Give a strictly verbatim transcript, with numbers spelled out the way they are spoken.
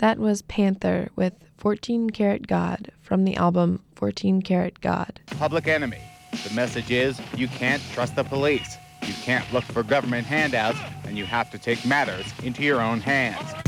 That was Panther with fourteen Karat God from the album fourteen Karat God. Public Enemy. The message is you can't trust the police. You can't look for government handouts, and you have to take matters into your own hands.